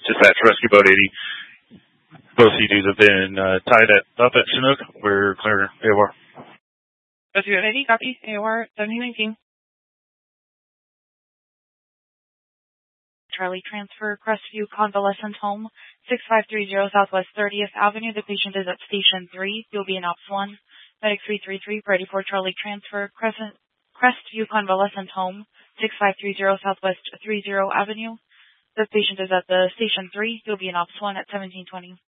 Dispatch Rescue Boat 80. Both CDs have been tied up at Chinook. We're clear AOR. Rescue Boat 80, copy. AOR 1719. Charlie, transfer Crestview Convalescent Home, 6530 Southwest 30th Avenue. The patient is at Station 3. You'll be in Ops 1. Medic 333, ready for Charlie, transfer Crestview Convalescent Home, 6530 Southwest 30 Avenue. The patient is at the Station 3. You'll be in Ops 1 at 1720.